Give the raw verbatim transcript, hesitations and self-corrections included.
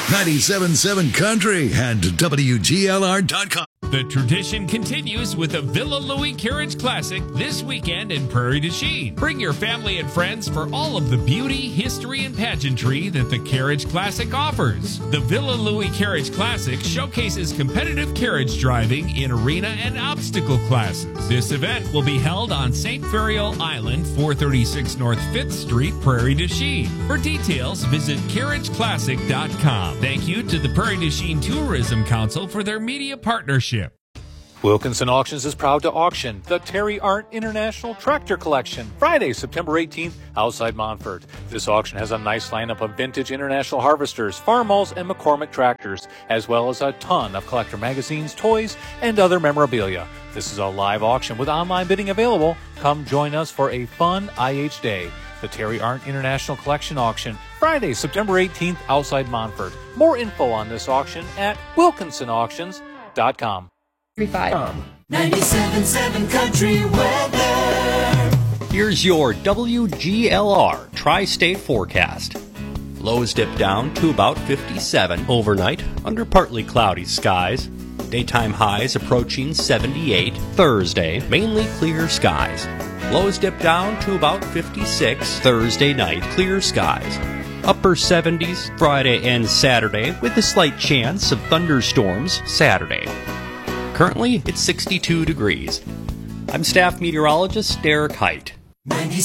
ninety-seven point seven Country and W G L R dot com. The tradition continues with the Villa Louis Carriage Classic this weekend in Prairie du Chien. Bring your family and friends for all of the beauty, history, and pageantry that the Carriage Classic offers. The Villa Louis Carriage Classic showcases competitive carriage driving in arena and obstacle classes. This event will be held on Saint Ferial Island, four thirty-six North fifth Street, Prairie du Chien. For details, visit carriage classic dot com. Thank you to the Prairie du Chien Tourism Council for their media partnership. Wilkinson Auctions is proud to auction the Terry Arndt International Tractor Collection, Friday, September eighteenth, outside Montfort. This auction has a nice lineup of vintage international harvesters, Farmalls, and McCormick tractors, as well as a ton of collector magazines, toys, and other memorabilia. This is a live auction with online bidding available. Come join us for a fun I H day. The Terry Arndt International Collection Auction, Friday, September eighteenth, outside Montfort. More info on this auction at wilkinson auctions dot com. ninety-seven point seven Country Weather. Here's your W G L R Tri-State forecast. Lows dip down to about fifty-seven overnight under partly cloudy skies. Daytime highs approaching seventy-eight. Thursday, mainly clear skies. Lows dip down to about fifty-six. Thursday night, clear skies. Upper seventies Friday and Saturday with a slight chance of thunderstorms Saturday. Currently, it's sixty-two degrees. I'm staff meteorologist Derek Height. ninety-seven